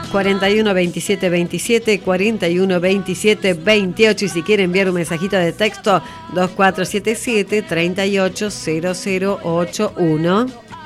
41 27 27, 41 27 28. Y si quiere enviar un mensajito de texto, 2477 380081.